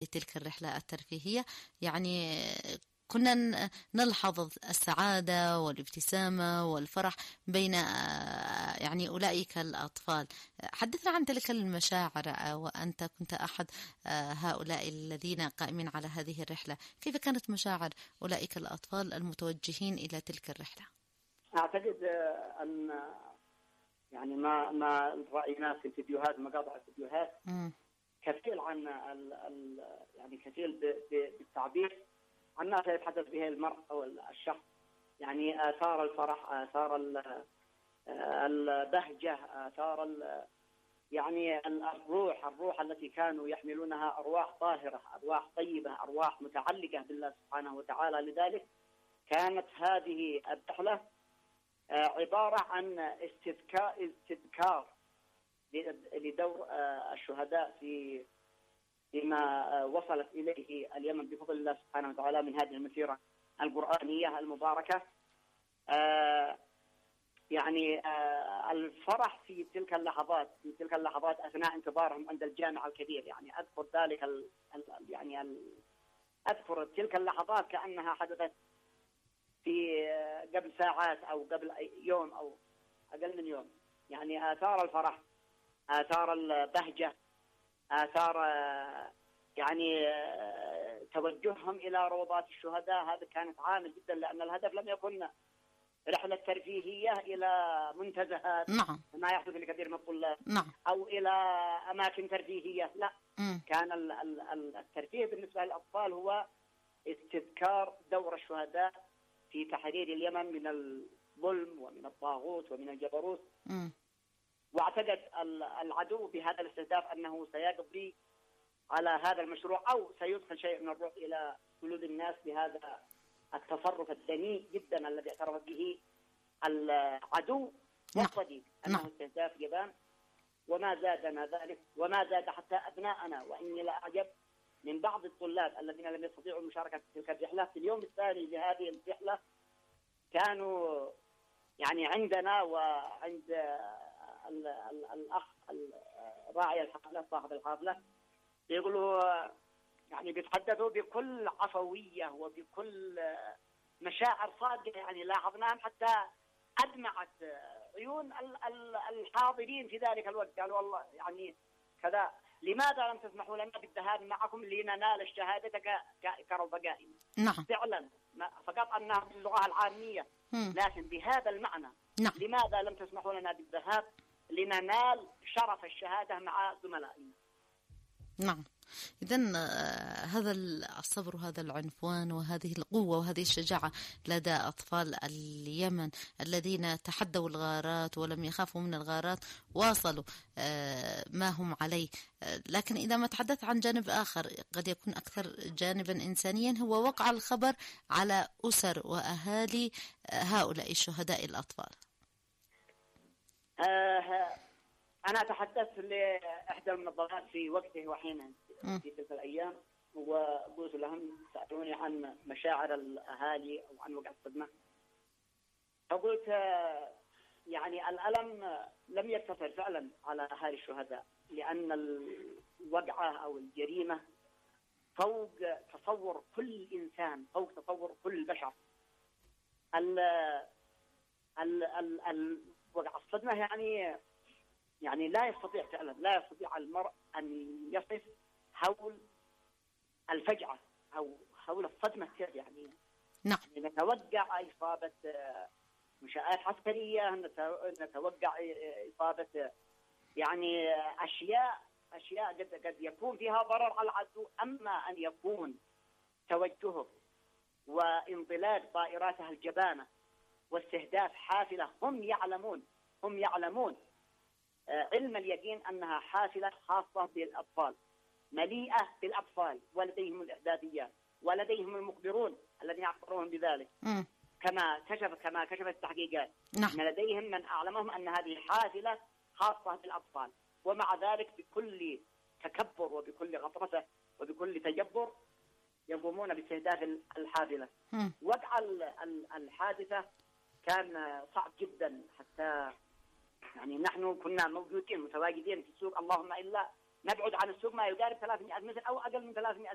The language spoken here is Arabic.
تلك الرحلة الترفيهية. يعني كنا نلحظ السعادة والابتسامة والفرح بين يعني أولئك الأطفال. حدثنا عن تلك المشاعر، وأنت كنت أحد هؤلاء الذين قائمين على هذه الرحلة. كيف كانت مشاعر أولئك الأطفال المتوجهين إلى تلك الرحلة؟ أعتقد أن يعني ما رأيناه في الفيديوهات، مقاطع الفيديوهات كثير عن يعني كثير بالتعبير عن ما سيتحدث به المرء أو الشخص، يعني آثار الفرح، آثار البهجة، آثار يعني الروح التي كانوا يحملونها، أرواح طاهرة، أرواح طيبة، أرواح متعلقة بالله سبحانه وتعالى. لذلك كانت هذه الرحلة عبارة عن استذكار لدور الشهداء فيما وصلت إليه اليمن بفضل الله سبحانه وتعالى من هذه المسيرة القرآنية المباركة. يعني الفرح في تلك اللحظات أثناء انتظارهم عند الجامع الكبير. يعني أذكر ذلك أذكر تلك اللحظات كأنها حدثت في قبل ساعات أو قبل يوم أو أقل من يوم. يعني آثار الفرح، آثار البهجة، آثار يعني توجههم إلى روضات الشهداء، هذا كانت عامل جدا، لأن الهدف لم يكن رحلة ترفيهية إلى منتزهات ما يحدث لكثير من الطلاب أو إلى أماكن ترفيهية، لا. كان الترفيه بالنسبة للأطفال هو استذكار دور الشهداء في تحرير اليمن من الظلم ومن الطاغوت ومن الجبروت. واعتقد العدو بهذا الاستهداف أنه سيقضي على هذا المشروع أو سيدخل شيء من الروح إلى قلوب الناس بهذا التصرف الدنيء جدا الذي اعترف به العدو والصديق، أنه استهداف اليابان. وما زادنا ذلك وما زاد حتى أبناءنا. وإني لا أعجب من بعض الطلاب الذين لم يستطيعوا المشاركة في تلك الرحلة، في اليوم الثاني لهذه الرحلة كانوا يعني عندنا وعند الأخ راعي الحفلة صاحب الحفلة، يقولوا يعني بيتحدثوا بكل عفوية وبكل مشاعر صادقة. يعني لاحظناهم حتى أدمعت عيون الحاضرين في ذلك الوقت. قالوا والله يعني كذا، لماذا لم تسمحوا لنا بالذهاب معكم لننال الشهادة كرفقائنا؟ فعلا فقط أنها باللغة العامية، لكن بهذا المعنى. لماذا لم تسمحوا لنا بالذهاب لننال شرف الشهادة مع زملائنا؟ إذن هذا الصبر وهذا العنفوان وهذه القوة وهذه الشجاعة لدى أطفال اليمن الذين تحدوا الغارات ولم يخافوا من الغارات، واصلوا ما هم عليه. لكن إذا ما تحدث عن جانب آخر قد يكون أكثر جانبا إنسانيا، هو وقع الخبر على أسر وأهالي هؤلاء الشهداء الأطفال. أنا تحدثت لإحدى المنظمات في وقته وحينه في تلك الأيام، وقلت لهم سألوني عن مشاعر الأهالي أو عن وقع الصدمة، فقلت يعني الألم لم يقتصر فعلا على أهالي الشهداء، لأن الوقعة أو الجريمة فوق تصور كل إنسان، فوق تصور كل بشر. وقع الصدمة يعني لا يستطيع فعلا، لا يستطيع المرء أن يصف حول الفجعة أو حول الصدمة كيف يعني. نتوقع إصابة منشآت عسكرية، نتوقع إصابة يعني أشياء قد يكون فيها ضرر على العدو. أما أن يكون توجهه وانطلاق طائراتها الجبانة واستهداف حافلة هم يعلمون علم اليقين أنها حافلة خاصة بالأطفال، مليئة بالأطفال، ولديهم الإعداديات ولديهم المخبرون الذين أخبروهم بذلك. كما كشفت التحقيقات أن لديهم من أعلمهم أن هذه حافلة خاصة بالأطفال، ومع ذلك بكل تكبر وبكل غطرسة وبكل تجبر يقومون باستهداف الحافلة. وقع الحادثة كان صعب جدا، حتى يعني نحن كنا موجودين متواجدين في السوق، اللهم إلا نبعد عن السوق ما يقارب 300 متر أو أقل من 300